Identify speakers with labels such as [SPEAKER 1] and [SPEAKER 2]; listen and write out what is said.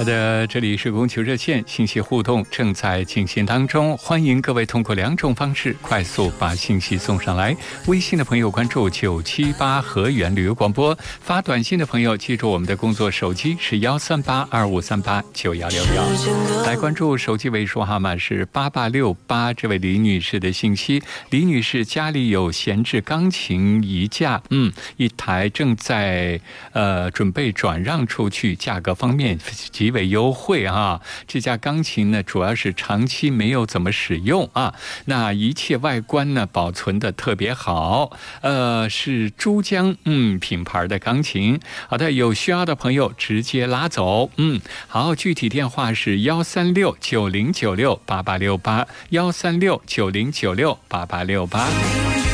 [SPEAKER 1] 好的，这里是供求热线，信息互动正在进行当中，欢迎各位通过2种方式快速把信息送上来。微信的朋友关注978和源旅游广播，发短信的朋友记住我们的工作手机是13825389166，来关注手机尾数号码是8868。这位李女士的信息，李女士家里有闲置钢琴一架，一台正在准备转让出去，价格方面极为优惠啊！这架钢琴呢，主要是长期没有怎么使用啊，那一切外观呢保存的特别好，是珠江品牌的钢琴。好的，有需要的朋友直接拉走。好，具体电话是13690968868，13690968868。